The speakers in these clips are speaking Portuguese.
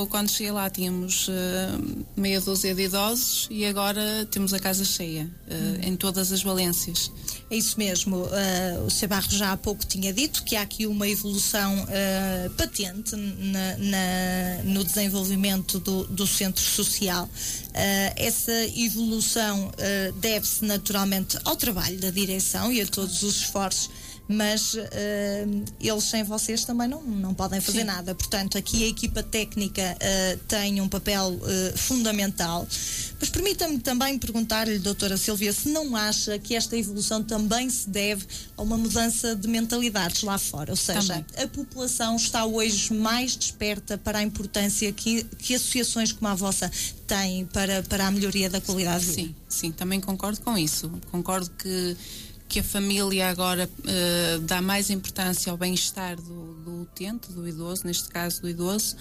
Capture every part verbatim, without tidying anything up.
Quando cheguei lá tínhamos uh, meia dúzia de idosos e agora temos a casa cheia, uh, hum. em todas as valências. É isso mesmo. Uh, o senhor Barros já há pouco tinha dito que há aqui uma evolução uh, patente na, na, no desenvolvimento do, do centro social. Uh, essa evolução uh, deve-se naturalmente ao trabalho da direção e a todos os esforços, mas uh, eles sem vocês também não, não podem fazer Sim. nada. Portanto, aqui a equipa técnica uh, tem um papel uh, fundamental. Mas permita-me também perguntar-lhe, doutora Sílvia, se não acha que esta evolução também se deve a uma mudança de mentalidades lá fora, ou seja, também. A população está hoje mais desperta para a importância que, que associações como a vossa têm para, para a melhoria da qualidade de vida. Sim, sim, também concordo com isso. Concordo que que a família agora uh, dá mais importância ao bem-estar do, do utente, do idoso, neste caso do idoso,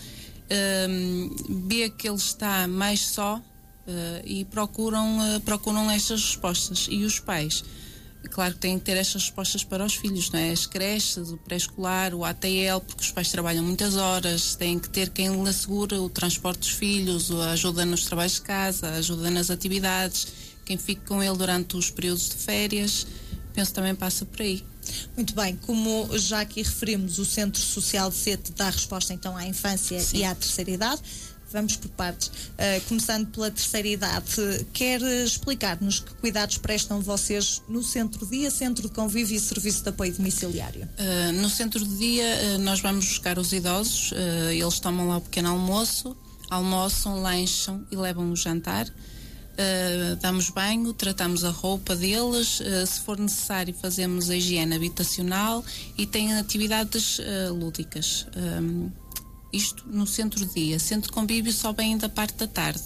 uh, vê que ele está mais só uh, e procuram, uh, procuram estas respostas. E os pais, claro que têm que ter estas respostas para os filhos, não é? As creches, o pré-escolar, o A T L, porque os pais trabalham muitas horas, têm que ter quem lhe assegura o transporte dos filhos, a ajuda nos trabalhos de casa, a ajuda nas atividades, quem fica com ele durante os períodos de férias. Penso também passa por aí. Muito bem, como já aqui referimos, o Centro Social de Sete dá resposta então à infância Sim. e à terceira idade. Vamos por partes. Uh, começando pela terceira idade, quer explicar-nos que cuidados prestam vocês no Centro-Dia, Centro de Convívio e Serviço de Apoio Domiciliário? Uh, no Centro-Dia uh, nós vamos buscar os idosos, uh, eles tomam lá o pequeno almoço, almoçam, lancham e levam o jantar. Uh, damos banho, tratamos a roupa deles, uh, se for necessário fazemos a higiene habitacional e tem atividades uh, lúdicas. Um, isto no centro-dia. Centro de convívio só vem da parte da tarde.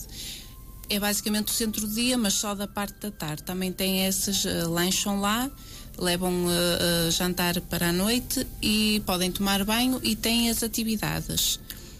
É basicamente o centro-dia, mas só da parte da tarde. Também tem essas, uh, lancham lá, levam uh, uh, jantar para a noite e podem tomar banho e têm as atividades.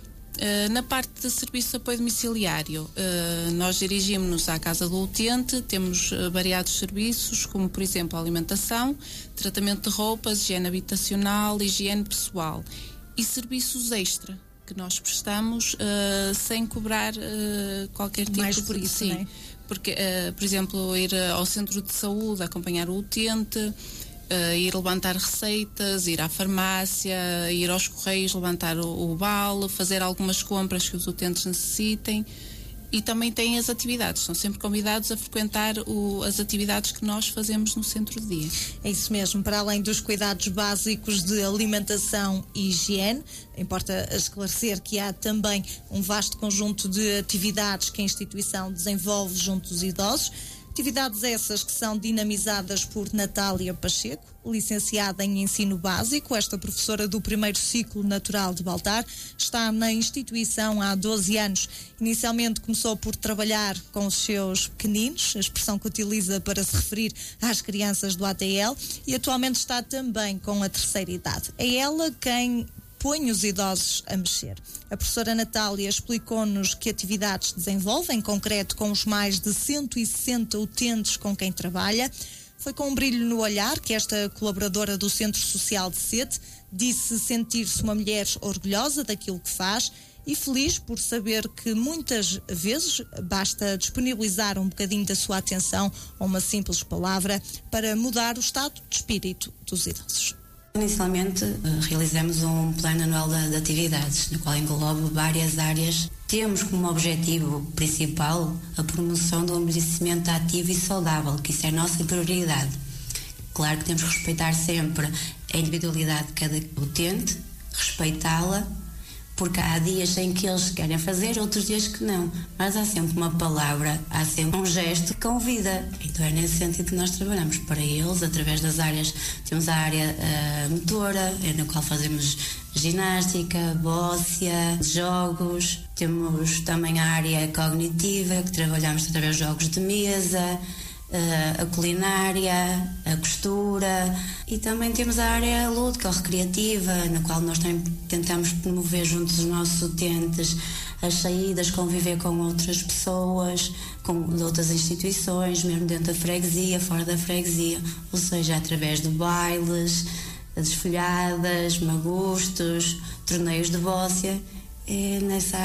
Uh, na parte de serviço de apoio domiciliário, uh, nós dirigimos-nos à casa do utente, temos uh, variados serviços, como por exemplo a alimentação, tratamento de roupas, higiene habitacional, higiene pessoal e serviços extra que nós prestamos uh, sem cobrar uh, qualquer tipo Mais de... por isso, sim, não é? Porque, uh, por exemplo, ir ao centro de saúde, acompanhar o utente, Uh, ir levantar receitas, ir à farmácia, ir aos correios, levantar o, o vale, fazer algumas compras que os utentes necessitem. E também têm as atividades, são sempre convidados a frequentar o, as atividades que nós fazemos no centro-dia. É isso mesmo, para além dos cuidados básicos de alimentação e higiene, importa esclarecer que há também um vasto conjunto de atividades que a instituição desenvolve junto dos idosos. Atividades essas que são dinamizadas por Natália Pacheco, licenciada em ensino básico. Esta professora do primeiro ciclo natural de Baltar está na instituição há doze anos. Inicialmente começou por trabalhar com os seus pequeninos, a expressão que utiliza para se referir às crianças do A T L, e atualmente está também com a terceira idade. É ela quem põe os idosos a mexer. A professora Natália explicou-nos que atividades desenvolve, em concreto com os mais de cento e sessenta utentes com quem trabalha. Foi com um brilho no olhar que esta colaboradora do Centro Social de Sete disse sentir-se uma mulher orgulhosa daquilo que faz e feliz por saber que muitas vezes basta disponibilizar um bocadinho da sua atenção ou uma simples palavra para mudar o estado de espírito dos idosos. Inicialmente realizamos um plano anual de, de atividades, no qual engloba várias áreas. Temos como objetivo principal a promoção do envelhecimento ativo e saudável, que isso é a nossa prioridade. Claro que temos que respeitar sempre a individualidade de cada utente, respeitá-la, porque há dias em que eles querem fazer, outros dias que não. Mas há sempre uma palavra, há sempre um gesto que convida. Então é nesse sentido que nós trabalhamos para eles, através das áreas. Temos a área uh, motora, na qual fazemos ginástica, bóssia, jogos. Temos também a área cognitiva, que trabalhamos através de jogos de mesa, Uh, a culinária, a costura, e também temos a área lúdica ou recreativa, na qual nós também tentamos promover junto dos nossos utentes as saídas, conviver com outras pessoas, com de outras instituições, mesmo dentro da freguesia, fora da freguesia, ou seja, através de bailes, desfolhadas, magustos, torneios de bóssia. É nessa